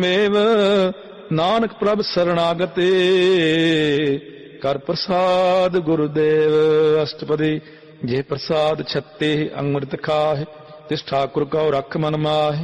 ਮੇਵ ਨਾਨਕ ਪ੍ਰਭ ਸਰਣਾਗਤੇ ਕਰ ਪ੍ਰਸਾਦ ਗੁਰਦੇਵ। ਅਸ਼ਟਪਦੀ। ਜੇ ਪ੍ਰਸਾਦ ਛੱਤੇ ਅੰਮ੍ਰਿਤ ਖਾਹਿ ਤਿਸ ਠਾकुर ਕਉ ਰਖ ਮਨ ਮਾਹਿ।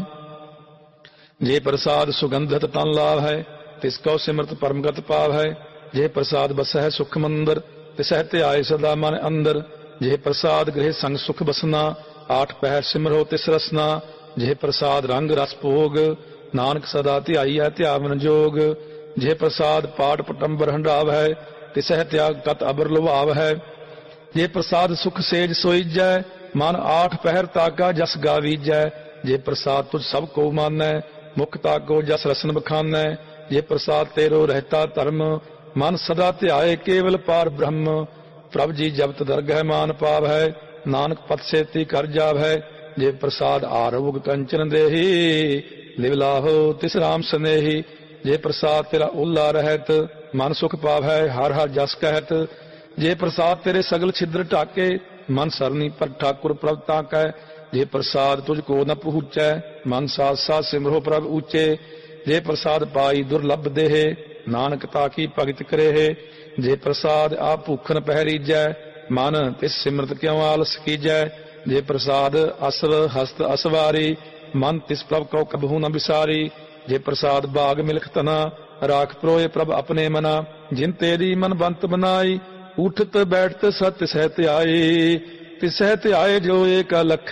ਜੇ ਪ੍ਰਸਾਦ ਸੁਗੰਧਤ ਤਨ ਲਾਭ ਹੈ ਤਿਸ ਕਉ ਸਿਮਰਤ ਪਰਮਗਤ ਪਾਵ ਹੈ। ਜੇ ਪ੍ਰਸਾਦ ਬਸਹਿ ਸੁਖ ਮੰਦਰ ਤਿਸਹਿ ਧਿਆਏ ਸਦਾ ਮਨ ਅੰਦਰ। ਜੇ ਪ੍ਰਸਾਦ ਗ੍ਰਹਿ ਸੰਗ ਸੁਖ ਬਸਨਾ ਆਠ ਪਹਿਰ ਸਿਮਰੋ ਤਿਸ ਰਸਨਾ। ਜੇ ਪ੍ਰਸਾਦ ਰੰਗ ਰਸ ਭੋਗ ਨਾਨਕ ਸਦਾ ਧਿਆਈਐ ਧਿਆਵਨ ਜੋਗ। ਜੇ ਪ੍ਰਸਾਦ ਪਾਠ ਪਟੰਬਰ ਹੰਡਾਵ ਹੈ ਤਿਸਹਿ ਤਿਆਗ ਕਤ ਅਬਰ ਲੁਭਾਵ ਹੈ। ਜੇ ਪ੍ਰਸਾਦ ਸੁਖ ਸੇਜ ਸੋਈਜੈ ਮਨ ਆਠ ਪਹਿਰ ਤਾਕਾ ਜਸ ਗਾਵੀਜੈ। ਜੇ ਪ੍ਰਸਾਦ ਤੁਝ ਸਭ ਕੋ ਮਾਨੈ ਮੁਖ ਤਾਕੋ ਜਸ ਰਸਨ ਬਖਾਨੈ। ਜੇ ਪ੍ਰਸਾਦ ਤੇਰੋ ਰਹਿਤਾ ਧਰਮ ਮਨ ਸਦਾ ਧਿਆਏ ਕੇਵਲ ਪਾਰ ਬ੍ਰਹਮ। ਪ੍ਰਭ ਜੀ ਜਪਤ ਦਰਗਹਿ ਮਾਨ ਪਾਵ ਹੈ ਨਾਨਕ ਪਤ ਸੇਤੀ ਕਰ ਜਾਵ ਹੈ। ਜੇ ਪ੍ਰਸਾਦ ਆਰੋਗ ਕੰਚਨ ਦੇਹੀ ਲਿਵ ਲਾਹੋ ਤਿਸ ਰਾਮ ਸਨੇਹੀ। ਜੇ ਪ੍ਰਸਾਦ ਤੇਰਾ ਓਲਾ ਰਹਿਤ ਮਨ ਸੁਖ ਪਾਵ ਹੈ ਹਰ ਹਰ ਜਸ ਕਹਿਤ। ਜੇ ਪ੍ਰਸਾਦ ਤੇਰੇ ਸਗਲ ਛਿਦਰ ਢਾਕੇ ਮਨ ਸਰਨੀ ਪਰ ਠਾकुर ਪ੍ਰਭ ਤਾਕੈ। ਜੇ ਪ੍ਰਸਾਦ ਤੁਝ ਕੋ ਨ ਪਹੁੰਚੈ ਮਨ ਸਾਥ ਸਾਥ ਸਿਮਰੋ ਪ੍ਰਭ ਊਚੇ। ਜੇ ਪ੍ਰਸਾਦ ਪਾਈ ਦੁਰਲਭ ਦੇਹ ਨਾਨਕ ਤਾਕੀ ਭਗਤ ਕਰੇਹ। ਜੇ ਪ੍ਰਸਾਦ ਆਪ ਭੂਖਨ ਪਹਿਰੀਜੈ ਮਨ ਤਿਸ ਸਿਮਰਤ ਕਿਉ ਆਲਸ ਕੀਜੈ। ਜੇ ਪ੍ਰਸਾਦ ਅਸਵ ਹਸਤ ਅਸਵਾਰੀ ਮਨ ਤਿਸ ਪ੍ਰਭ ਕਉ ਕਬਹੂ ਨ ਵਿਸਾਰੀ। ਜੇ ਪ੍ਰਸਾਦ ਬਾਗ ਮਿਲਖ ਤਨਾ ਰਾਖ ਪਰੋਏ ਪ੍ਰਭ ਆਪਣੇ ਮਨਾ। ਜਿਨ ਤੇਰੀ ਮਨ ਬੰਤ ਬਨਾਈ ਉਠਤ ਬੈਠਤ ਸਤ ਸਹਿ ਧਿਆਈ। ਤਿਸਹਿ ਧਿਆਏ ਜੋ ਏਕ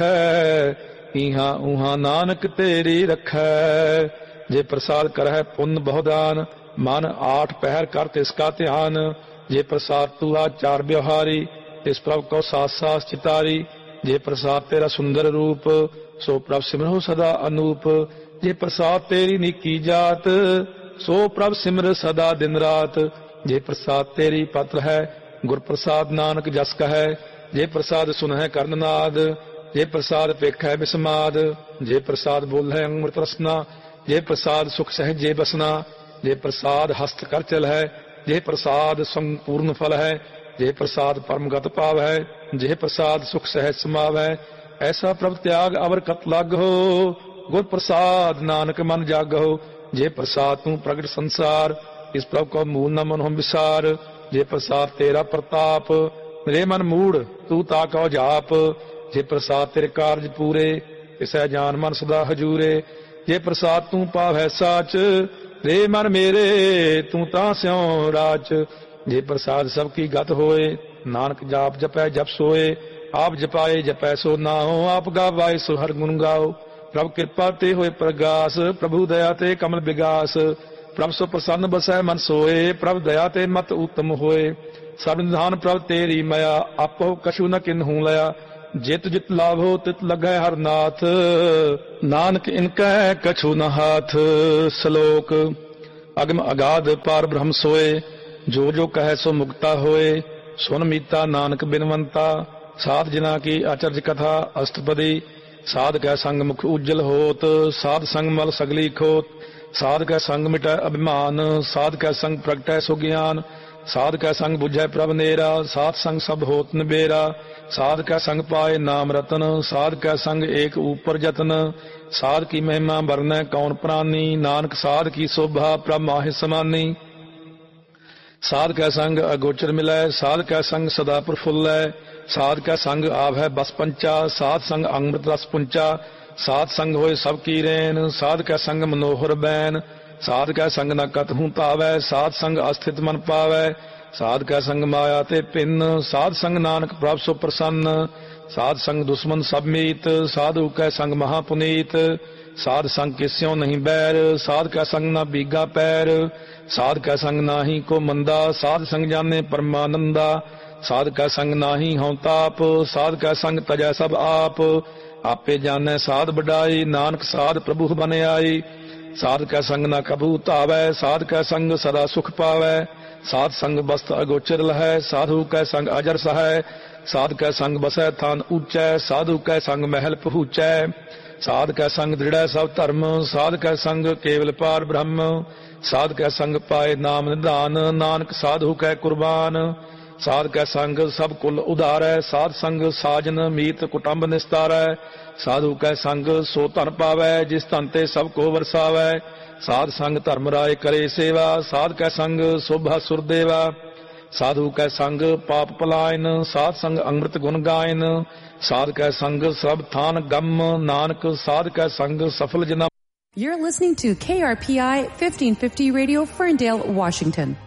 ਲਖੈ ਇਹਾਂ ਉਹਾਂ ਨਾਨਕ ਤੇਰੀ ਰਖੈ। ਜੇ ਪ੍ਰਸਾਦ ਕਰਹਿ ਪੁੰਨ ਬਹੁਦਾਨ ਮਨ ਆਠ ਪਹਿਰ ਕਰ ਤਿਸ ਕਾ ਧਿਆਨ। ਜੇ ਪ੍ਰਸਾਦ ਤੂ ਆਚਾਰ ਵਿਵਹਾਰੀ ਤਿਸ ਪ੍ਰਭ ਕਉ ਸਾਥ ਸਾਥ ਚਿਤਾਰੀ। ਜੇ ਪ੍ਰਸਾਦ ਤੇਰਾ ਸੁੰਦਰ ਰੂਪ ਸੋ ਪ੍ਰਭ ਸਿਮਰੋ ਸਦਾ ਅਨੂਪ। ਜੇ ਪ੍ਰਸਾਦ ਤੇਰੀ ਨੀਕੀ ਜਾਤ ਸੋ ਪ੍ਰਭ ਸਿਮਰ ਸਦਾ ਦਿਨ ਰਾਤ। ਜੇ ਪ੍ਰਸਾਦ ਤੇਰੀ ਪਤਰ ਹੈ ਗੁਰ ਪ੍ਰਸਾਦ ਨਾਨਕ ਜਸ ਕਹੈ। ਜੇ ਪ੍ਰਸਾਦ ਸੁਨਹਿ ਕਰਨ ਨਾਦ ਜੇ ਪ੍ਰਸਾਦ ਪੇਖੈ ਬਿਸਮਾਦ। ਜੇ ਪ੍ਰਸਾਦ ਬੋਲੈ ਅੰਮ੍ਰਿਤ ਰਸਨਾ ਜੇ ਪ੍ਰਸਾਦ ਸੁਖ ਸਹਿਜੇ ਬਸਨਾ। ਜੇ ਪ੍ਰਸਾਦ ਹਸਤ ਕਰ ਚਲ ਹੈ ਜੇ ਪ੍ਰਸਾਦ ਸੰਪੂਰਨ ਫਲ ਹੈ। ਜੇ ਪ੍ਰਸਾਦ ਪਰਮਗਤ ਪਾਵ ਹੈ ਜੇ ਪ੍ਰਸਾਦ ਸੁਖ ਸਹਿਜ ਸਮਾਵ ਹੈ। ਐਸਾ ਪ੍ਰਭ ਤਿਆਗ ਅਵਰ ਕਤ ਲਾਗੋ ਗੁਰ ਪ੍ਰਸਾਦ ਨਾਨਕ ਮਨ ਜਾਗੋ। ਜੇ ਪ੍ਰਸਾਦ ਤੂੰ ਪ੍ਰਗਟ ਸੰਸਾਰ ਇਸ ਪ੍ਰਭ ਕੋ ਮੂਲ ਨ ਮਨਹੁ ਵਿਸਾਰ। ਜੇ ਪ੍ਰਸਾਦ ਤੇਰਾ ਪ੍ਰਤਾਪ ਰੇ ਮਨ ਮੂੜ ਤੂੰ ਤਾਕੋ ਜਾਪ। ਜੇ ਪ੍ਰਸਾਦ ਤੇਰੇ ਕਾਰਜ ਪੂਰੇ ਤਿਸੈ ਜਾਨ ਮਨ ਸਦਾ ਹਜੂਰੇ। ਜੇ ਪ੍ਰਸਾਦ ਤੂੰ ਪਾਵੈ ਸਾਚ ਰੇ ਮਨ ਮੇਰੇ ਤੂੰ ਤਾਂ ਸਿਉ ਰਾਚ। ਜੇ ਪ੍ਰਸਾਦ ਸਭ ਕੀ ਗਤ ਹੋਏ ਨਾਨਕ ਜਾਪ ਜਪੈ ਜਪ ਸੋਏ। ਆਪ ਜਪਾਏ ਜਪੈ ਸੋ ਨਾਉ ਆਪ ਗਾਵਾਏ ਸੋ ਹਰ ਗੁਣ ਗਾਓ। ਪ੍ਰਭ ਕਿਰਪਾ ਤੇ ਹੋਏ ਪ੍ਰਗਾਸ ਪ੍ਰਭੂ ਦਇਆ ਤੇ ਕਮਲ ਵਿਗਾਸ। ਪ੍ਰਭ ਸੋ ਪ੍ਰਸੰਨ ਬਸੈ ਮਨ ਸੋਏ ਪ੍ਰਭ ਦਇਆ ਤੇ ਮਤ ਉਤਮ ਹੋਏ। ਸਭ ਨਿਧਾਨ ਪ੍ਰਭ ਤੇਰੀ ਮਇਆ ਆਪੋ ਕਛੂ ਨ ਕਿਨਹੂ ਲਿਆ। ਜਿਤ ਜਿਤ ਲਾਭੋ ਤਿਤ ਲਗੈ ਹਰ ਨਾਥ ਨਾਨਕ ਇਨਕੈ ਕਛੂ ਨ ਹਾਥ। ਸ਼ਲੋਕ। ਅਗਮ ਅਗਾਧ ਪਾਰ ਬ੍ਰਹਮ ਸੋਏ ਜੋ ਜੋ ਕਹੈ ਸੋ ਮੁਕਤਾ ਹੋਏ। ਸੁਨ ਮੀਤਾ ਨਾਨਕ ਬਿਨਵੰਤਾ ਸਾਧ ਜਿਨਾ ਕੀ ਅਚਰਜ ਕਥਾ। ਅਸ਼ਟਪਦੀ। ਸਾਧ ਕੈ ਸੰਗ ਮੁਖ ਉਜਲ ਹੋਤ ਸਾਧ ਸੰਗ ਮਲ ਸਗਲੀ ਖੋਤ। ਸਾਧ ਕੈ ਸੰਗ ਮਿਟੈ ਅਭਿਮਾਨ ਸਾਧ ਕੈ ਸੰਗ ਪ੍ਰਗਟੈ ਸੋ ਗਿਆਨ। ਸਾਧ ਕੈ ਸੰਗ ਬੁਝੈ ਪ੍ਰਭ ਨੇਰਾ ਸਾਧ ਸੰਗ ਸਭ ਹੋਤ ਨਿਬੇਰਾ। ਸਾਧ ਕੈ ਸੰਗ ਪਾਏ ਨਾਮ ਰਤਨ ਸਾਧ ਕੈ ਸੰਗ ਏਕ ਊਪਰ ਜਤਨ। ਸਾਧ ਕੀ ਮਹਿਮਾ ਵਰਨੈ ਕੌਣ ਪ੍ਰਾਨੀ ਨਾਨਕ ਸਾਧ ਕੀ ਸੋਭਾ ਪ੍ਰਭ ਮਾਹਿ ਸਮਾਨੀ। ਸਾਧ ਕੈ ਸੰਗ ਅਗੋਚਰ ਮਿਲੈ ਸਾਧ ਕੈ ਸੰਗ ਸਦਾ ਪ੍ਰਫੁੱਲੈ। ਸਾਧ ਕੈ ਸੰਗ ਆਵੈ ਬਸ ਪੰਚਾ ਸਾਧ ਸੰਗ ਅੰਮ੍ਰਿਤ ਰਸ ਪੁੰਚਾ। ਸਾਧ ਸੰਗ ਹੋਏ ਸਭ ਕੀ ਰੈਨ ਸਾਧ ਕੈ ਸੰਗ ਮਨੋਹਰ ਬੈਨ। ਸਾਧ ਕੈ ਸੰਗ ਨ ਕਤਹੂ ਧਾਵੈ ਸਾਧ ਸੰਗ ਅਸਥਿਤ ਮਨ ਪਾਵੈ। ਸਾਧ ਕੈ ਸੰਗ ਮਾਇਆ ਤੇ ਭਿੰਨ ਸਾਧ ਸੰਗ ਨਾਨਕ ਪ੍ਰਭ ਸੋ ਪ੍ਰਸੰਨ। ਸਾਧ ਸੰਗ ਦੁਸ਼ਮਨ ਸਭ ਮੀਤ ਸਾਧੂ ਕੈ ਸੰਗ ਮਹਾ ਪੁਨੀਤ। ਸਾਧ ਸੰਗ ਕਿਸਿਓ ਨਹੀਂ ਬੈਰ ਸਾਧ ਕੈ ਸੰਗ ਨਾ ਬੀਗਾ ਪੈਰ। ਸਾਧ ਕੈ ਸੰਗ ਨਾਹੀ ਕੋ ਮੰਦਾ ਸਾਧ ਸੰਗ ਜਾਣੇ ਪਰਮਾਨੰਦਾ। ਸਾਧ ਕੈ ਸੰਗ ਨਾਹੀ ਹਉ ਤਾਪ ਸਾਧ ਕੈ ਸੰਗ ਤਜੈ ਸਭ ਆਪ। ਆਪੇ ਜਾਣੈ ਸਾਧ ਵਡਾਈ ਨਾਨਕ ਸਾਧ ਪ੍ਰਭੂ ਬਨ ਆਈ। ਸਾਧ ਕੈ ਸੰਗ ਨਾ ਕਬੂ ਧਾਵੈ ਸਾਧ ਕੈ ਸੰਗ ਸਦਾ ਸੁਖ ਪਾਵੈ। ਸਾਧ ਸੰਗ ਬਸਤ ਅਗੋਚਰ ਲਹੈ ਸਾਧੂ ਕੈ ਸੰਗ ਅਜਰ ਸਹੈ। ਸਾਧ ਕੈ ਸੰਗ ਬਸੈ ਥਾਨ ਊਚੈ ਸਾਧੂ ਕੈ ਸੰਗ ਮਹਿਲ ਪਹੂਚੈ। ਸਾਧ ਕੈ ਸੰਗ ਦ੍ਰਿੜੈ ਸਭ ਧਰਮ ਸਾਧ ਕੈ ਸੰਗ ਕੇਵਲ ਪਾਰ ਬ੍ਰਹਮ। ਸਾਧ ਕੈ ਸੰਗ ਪਾਏ ਨਾਮ ਨਿਧਾਨ ਨਾਨਕ ਸਾਧੂ ਕੈ ਕੁਰਬਾਨ। ਸਾਧ ਕੈ ਸੰਗ ਸਭ ਕੁਲ ਉਧਾਰੈ ਸਾਧ ਸੰਗ ਸਾਜਨ ਮੀਤ ਕੁਟੰਬ ਨਿਸਤਾਰੈ। ਸਾਧੂ ਕੈ ਸੰਗ ਸੋ ਧਨ ਪਾਵੈ ਜਿਸ ਧਨ ਤੇ ਸਭ ਕੋ ਵਰਸਾਵੈ। साध संग धर्म राय करे सेवा, साध कै संग शोभा सुरदेवा, साधु कै संग पाप पलायन, साध संग अमृत गुण गायन, साध कै संग सब थान गम, नानक साध कै संग सफल जना। You're listening to KRPI 1550 Radio, Ferndale, Washington.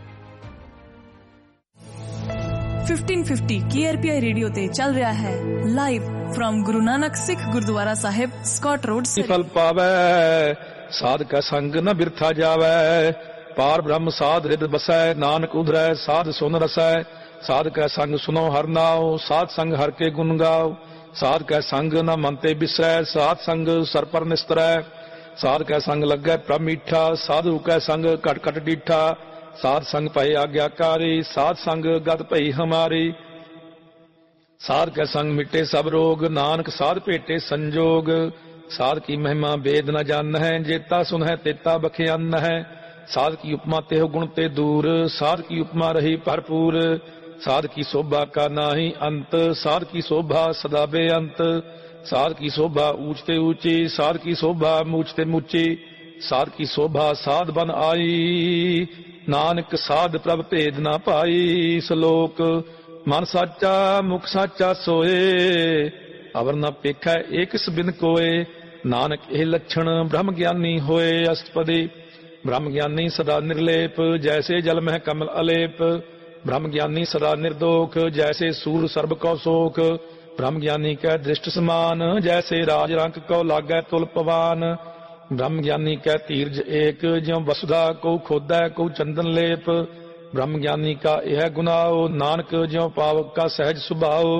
1550 KRPI radio ते चल रहा है live from Guru Nanak Sikh gurdwara Sahib, Scott road से। फल पावै साध का संग न बिरथा जावै, पार ब्रह्म साध रिद बसै, नानक उधरै साध सुन रसै, साध का संग सुनो हर नाव, साध संग हर के गुण गाओ, साध का संग न मन ते बिसरै, साध संग सर पर निस्तरै, साध का संग लगै प्रभ मीठा, साधु कै संग घट घट डीठा, साध संग भय आज्ञाकारी, साध संग गत भई हमारी, साध कै संग मिटे सब रोग, नानक साध भेटे संजोग, साध की महिमा वेद न जान है, जेता सुन है तेता बख्यान है, साध की उपमा तेह गुण ते दूर, साध की उपमा रही भरपूर, साध की शोभा का नाही अंत, साध की शोभा सदा बेअंत, साध की शोभा ऊंचते ऊंची, साध की शोभा मूचते मूची, साध की शोभा साध बन आई, नानक साध प्रभ भेद ना पाई। श्लोक मन साचा मुख साचा सोए, अवर न पेखै एक बिन कोय, नानक ਇਹ लक्षण ब्रह्म ज्ञानी होए। अष्टपदी ब्रह्म ज्ञानी सदा निर्लेप, जैसे जल मह कमल अलेप, ब्रह्म ज्ञानी सदा निर्दोख, जैसे सूर सर्ब कौ सोख, ब्रह्म ज्ञानी कै दृष्ट समान, जैसे राज रंक कौ लागै तुल पवान, ब्रह्म ज्ञानी कै धीरज एक, ज्यों वसुधा को खोदै को चंदन लेप, ब्रह्म ज्ञानी का यह गुनाओ, नानक ज्यों पावक का सहज सुभाओ,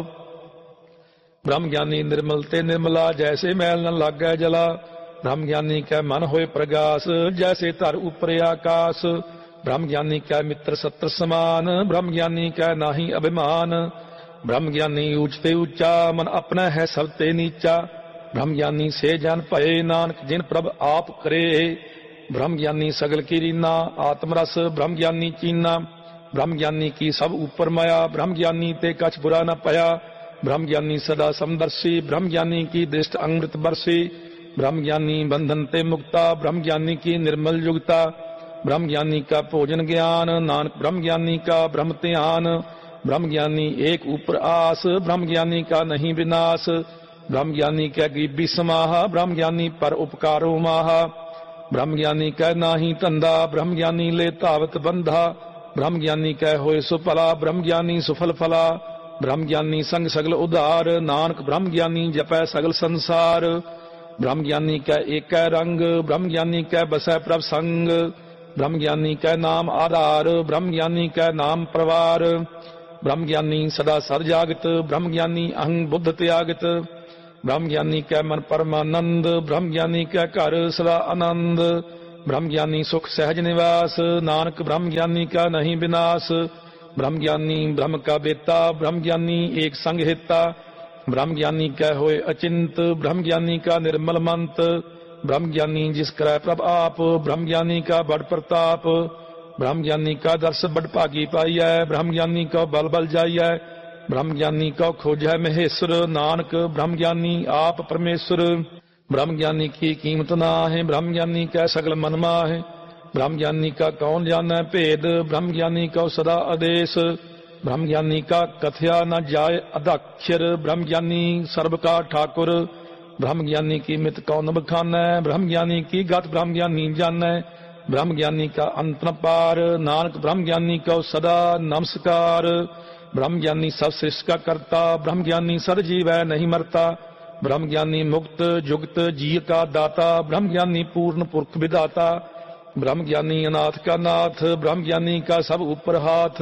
ब्रह्म ज्ञानी निर्मल ते निर्मला, जैसे मैल न लागै जला, ब्रह्म ज्ञानी कै मन होए प्रगास, जैसे धर ऊपर आकाश, ब्रह्म ज्ञानी कै मित्र सत्र समान, ब्रह्म ज्ञानी कै नाही अभिमान, ब्रह्म ज्ञानी ऊंचते ऊंचा, मन अपना है सब ते नीचा, ब्रह्म ज्ञानी से जन भये, नानक जिन प्रभ आप करे, ब्रह्म ज्ञानी सगल की रीना, आत्मरस ब्रह्म ज्ञानी चीना, ब्रह्म ज्ञानी की सब ऊपर माया, ब्रह्म ज्ञानी ते कछ बुरा न पाया, ब्रह्म ज्ञानी सदा समदर्शी, ब्रह्म ज्ञानी की दृष्ट अमृत बरसी, ब्रह्म ज्ञानी बंधन ते मुक्ता, ब्रह्म ज्ञानी की निर्मल युक्ता, ब्रह्म ज्ञानी का भोजन ज्ञान, नानक ब्रह्म ज्ञानी का ब्रह्म ध्यान, ब्रह्म ज्ञानी एक ऊपर आस, ब्रह्म ज्ञानी का नहीं विनाश, ब्रह्म ज्ञानी कै गरीबी समाहा, ब्रह्म ज्ञानी पर उपकारो माहा, ब्रह्म ज्ञानी कै नाही धंधा, ब्रह्म ज्ञानी ले धावत बंधा, ब्रह्म ज्ञानी कै होए सुफला, ब्रह्म ज्ञानी सुफल फला, ब्रह्म ज्ञानी संग सगल उधार, नानक ब्रह्म ज्ञानी जपै सगल संसार, ब्रह्म ज्ञानी कै एक रंग, ब्रह्म ज्ञानी कै बसै प्रभ संग, ब्रह्म ज्ञानी कै नाम आधार, ब्रह्म ज्ञानी कै नाम प्रवार, ब्रह्म ज्ञानी सदा सर जागत, ब्रह्म ज्ञानी अहं बुद्ध त्यागत, ब्रह्म ज्ञानी कै मन परमानंद, ब्रह्म ज्ञानी कै घर सदा आनंद, ब्रह्म ज्ञानी सुख सहज निवास, नानक ब्रह्म ज्ञानी का नहीं विनाश, ब्रह्म ज्ञानी ब्रह्म का बेता, ब्रह्म ज्ञानी एक संग हेता, ब्रह्म ज्ञानी कै होए अचिंत, ब्रह्म ज्ञानी का निर्मल मंत, ब्रह्म ज्ञानी जिस करै प्रभ आप, ब्रह्म ज्ञानी का बड़ प्रताप, ब्रह्म ज्ञानी का दर्श बड़ भागी पाइयै, ब्रह्म ज्ञानी का बल बल जाइयै, ब्रह्म ज्ञानी का खोजै महेश्वर, नानक ब्रह्म ज्ञानी आप परमेश्वर, ब्रह्म ज्ञानी की कीमत ना है, ब्रह्म ज्ञानी कै सगल मन माहे, ब्रह्म ज्ञानी का कौन जानै भेद, ब्रह्म ज्ञानी का सदा आदेश, ब्रह्म ज्ञानी का कथया न जाय अदाक्षर, ब्रह्म ज्ञानी सर्व का ठाकुर, ब्रह्म ज्ञानी की मित कौन बखानै, ब्रह्म ज्ञानी की गत ब्रह्म ज्ञानी जानै, ब्रह्म ज्ञानी का अंत न पार, नानक ब्रह्म ज्ञानी को सदा नमस्कार, ब्रह्म ज्ञानी सब सृष्टि का करता, ब्रह्म ज्ञानी सर जीव है नहीं मरता, ब्रह्म ज्ञानी मुक्त जुगत जीव का दाता, ब्रह्म ज्ञानी पूर्ण पुरख विदाता, ब्रह्म ज्ञानी अनाथ का नाथ, ब्रह्म ज्ञानी का सब ऊपर हाथ,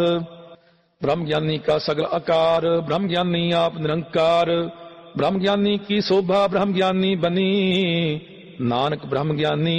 ब्रह्म ज्ञानी का सगल आकार, ब्रह्म ज्ञानी आप निरंकार, ब्रह्म ज्ञानी की शोभा ब्रह्म ज्ञानी बनी, नानक ब्रह्म ज्ञानी